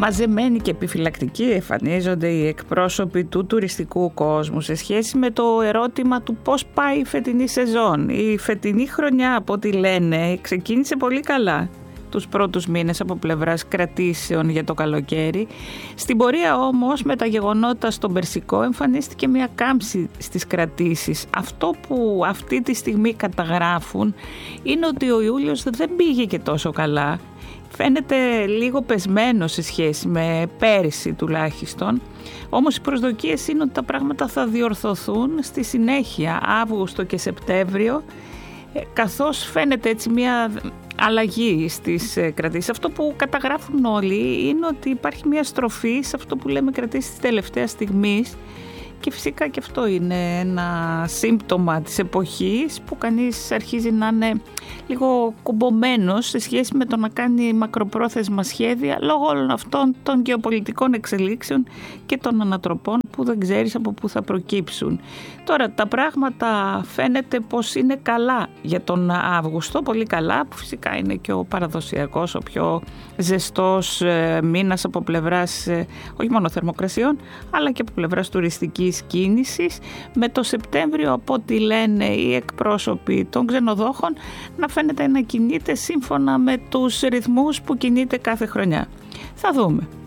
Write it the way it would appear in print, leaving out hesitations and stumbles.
μαζεμένοι και επιφυλακτικοί εμφανίζονται οι εκπρόσωποι του τουριστικού κόσμου σε σχέση με το ερώτημα του πώς πάει η φετινή σεζόν. Η φετινή χρονιά, από ό,τι λένε, ξεκίνησε πολύ καλά τους πρώτους μήνες από πλευράς κρατήσεων για το καλοκαίρι. Στην πορεία όμως, με τα γεγονότα στον Περσικό, εμφανίστηκε μια κάμψη στις κρατήσεις. Αυτό που αυτή τη στιγμή καταγράφουν είναι ότι ο Ιούλιος δεν πήγε και τόσο καλά. Φαίνεται λίγο πεσμένο σε σχέση με πέρυσι τουλάχιστον. Όμως οι προσδοκίες είναι ότι τα πράγματα θα διορθωθούν στη συνέχεια, Αύγουστο και Σεπτέμβριο, καθώς φαίνεται έτσι μια αλλαγή στις κρατήσεις. Αυτό που καταγράφουν όλοι είναι ότι υπάρχει μια στροφή σε αυτό που λέμε κρατήσεις της τελευταίας στιγμής, και φυσικά και αυτό είναι ένα σύμπτωμα της εποχής που κανείς αρχίζει να είναι λίγο κουμπωμένος σε σχέση με το να κάνει μακροπρόθεσμα σχέδια λόγω όλων αυτών των γεωπολιτικών εξελίξεων και των ανατροπών που δεν ξέρεις από πού θα προκύψουν. Τώρα τα πράγματα φαίνεται πως είναι καλά για τον Αύγουστο, πολύ καλά, που φυσικά είναι και ο παραδοσιακός, ο πιο ζεστός μήνας από πλευράς όχι μόνο θερμοκρασιών αλλά και από πλευράς τουριστικής κίνησης, με το Σεπτέμβριο, από ό,τι λένε οι εκπρόσωποι των ξενοδόχων, να φαίνεται να κινείται σύμφωνα με τους ρυθμούς που κινείται κάθε χρονιά. Θα δούμε.